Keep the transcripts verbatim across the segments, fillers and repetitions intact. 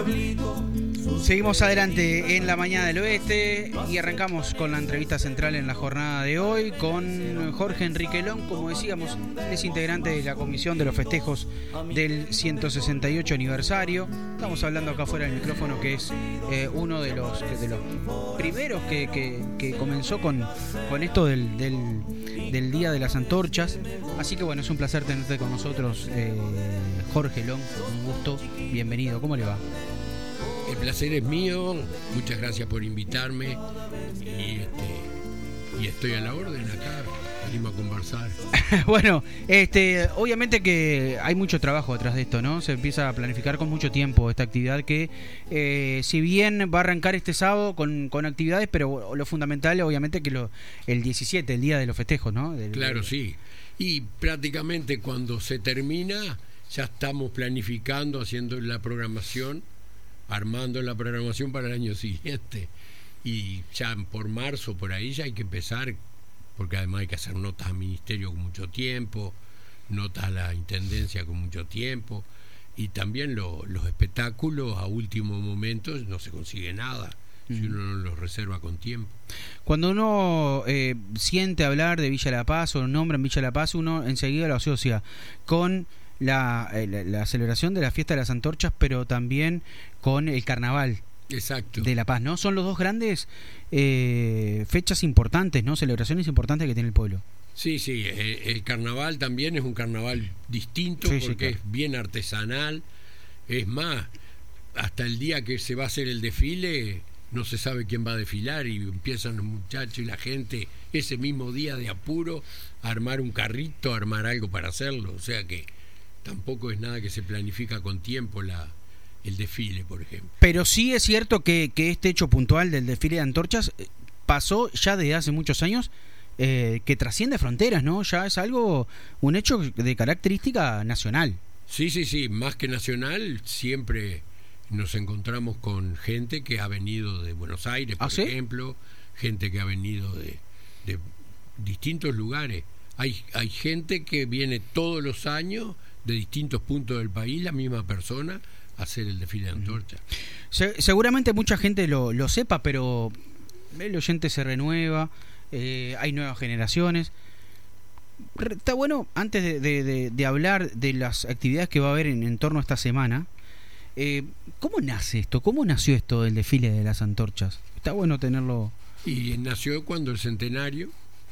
pueblito. Seguimos adelante en la mañana del oeste y arrancamos con la entrevista central en la jornada de hoy con Jorge Enrique Long. Como decíamos, es integrante de la comisión de los festejos del ciento sesenta y ocho aniversario. Estamos hablando acá fuera del micrófono, que es eh, uno de los, de los primeros que, que, que comenzó con, con esto del, del, del Día de las Antorchas. Así que bueno, es un placer tenerte con nosotros, eh, Jorge Long. Un gusto, bienvenido. ¿Cómo le va? El placer es mío, muchas gracias por invitarme y, este, y estoy a la orden acá, venimos a conversar. Bueno, este, obviamente que hay mucho trabajo detrás de esto, ¿no? Se empieza a planificar con mucho tiempo esta actividad que, eh, si bien va a arrancar este sábado con, con actividades, pero lo fundamental obviamente que lo, el diecisiete, el día de los festejos, ¿no? Del, Claro, sí. Y prácticamente cuando se termina ya estamos planificando, haciendo la programación, armando la programación para el año siguiente, y ya por marzo por ahí ya hay que empezar, porque además hay que hacer notas al ministerio con mucho tiempo, notas a la intendencia con mucho tiempo, y también lo, los espectáculos a último momento no se consigue nada mm. si uno no los reserva con tiempo. Cuando uno eh, siente hablar de Villa La Paz o nombra en Villa La Paz, uno enseguida lo asocia con La, la, la celebración de la fiesta de las antorchas, pero también con el carnaval. Exacto. De La Paz, ¿no? Son los dos grandes eh, fechas importantes, ¿no? Celebraciones importantes que tiene el pueblo. Sí, sí, el, el carnaval también es un carnaval distinto, sí, porque sí, claro. es bien artesanal. Es más, hasta el día que se va a hacer el desfile no se sabe quién va a desfilar y empiezan los muchachos y la gente ese mismo día de apuro a armar un carrito, a armar algo para hacerlo. O sea que tampoco es nada que se planifica con tiempo la, el desfile, por ejemplo. Pero sí es cierto que, que este hecho puntual del desfile de antorchas pasó ya desde hace muchos años, eh, que trasciende fronteras, ¿no? Ya es algo, un hecho de característica nacional. Sí, sí, sí, más que nacional, siempre nos encontramos con gente que ha venido de Buenos Aires, por ¿Ah, sí? ejemplo, gente que ha venido de, de distintos lugares. Hay, hay gente que viene todos los años de distintos puntos del país, la misma persona, a hacer el desfile de antorcha. Se, seguramente mucha gente lo, lo sepa, pero el oyente se renueva, eh, hay nuevas generaciones. Está bueno, antes de, de, de, de hablar de las actividades que va a haber en, en torno a esta semana, eh, ¿cómo nace esto? ¿Cómo nació esto del desfile de las antorchas? Está bueno tenerlo. Y nació cuando el centenario,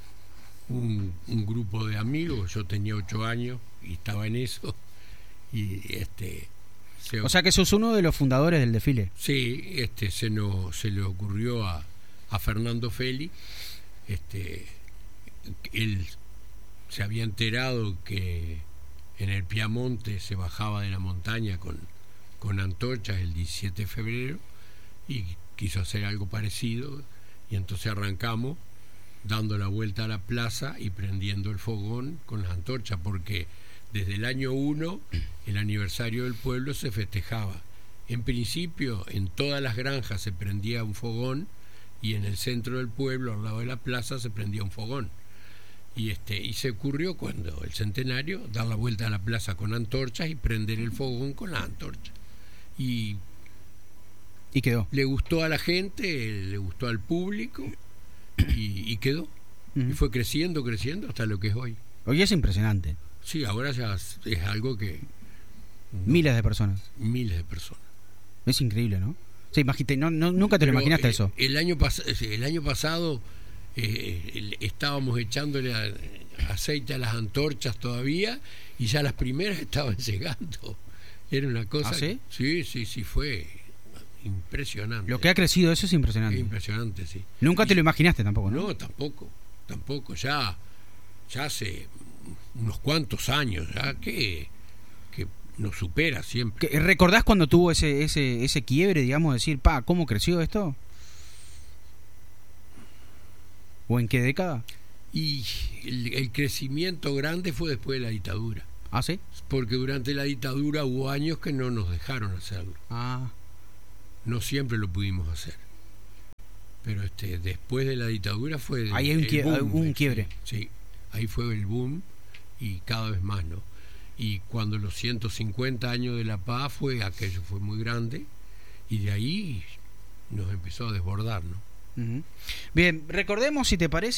un, un grupo de amigos, yo tenía ocho años y estaba en eso, y este se, o sea que sos uno de los fundadores del desfile. Sí, este se nos se le ocurrió a, a Fernando Feli, este él se había enterado que en el Piamonte se bajaba de la montaña con, con antorchas el diecisiete de febrero y quiso hacer algo parecido, y entonces arrancamos dando la vuelta a la plaza y prendiendo el fogón con las antorchas, porque desde el año uno el aniversario del pueblo se festejaba. En principio en todas las granjas se prendía un fogón y en el centro del pueblo, al lado de la plaza, se prendía un fogón. Y este y se ocurrió cuando el centenario dar la vuelta a la plaza con antorchas y prender el fogón con las antorchas. Y, y quedó. Le gustó a la gente, le gustó al público y, y quedó. Uh-huh. Y fue creciendo, creciendo hasta lo que es hoy. Hoy es impresionante. Sí, ahora ya es, es algo que... No, miles de personas. Miles de personas. Es increíble, ¿no? Sí, imagínate, no, no, nunca te lo Pero, imaginaste eh, eso. El año, pas- el año pasado eh, el, estábamos echándole a, aceite a las antorchas todavía y ya las primeras estaban llegando. Era una cosa... ¿Ah, sí? Que, sí, sí, sí, fue impresionante. Lo que ha crecido eso es impresionante. Es impresionante, sí. Nunca y, te lo imaginaste tampoco, ¿no? No, tampoco, tampoco. Ya, ya hace unos cuantos años ya que, que nos supera siempre. ¿Recordás cuando tuvo ese ese ese quiebre, digamos, decir, pa, cómo creció esto? ¿O en qué década? Y el, el crecimiento grande fue después de la dictadura. ¿Ah, sí? Porque durante la dictadura hubo años que no nos dejaron hacerlo. Ah. No siempre lo pudimos hacer. Pero este después de la dictadura fue el, ahí hay un, el quie- boom, un quiebre. Sí, sí, ahí fue el boom y cada vez más, ¿no? Y cuando los ciento cincuenta años de La Paz fue aquello fue muy grande y de ahí nos empezó a desbordar, ¿no? Uh-huh. Bien, recordemos, si te parece,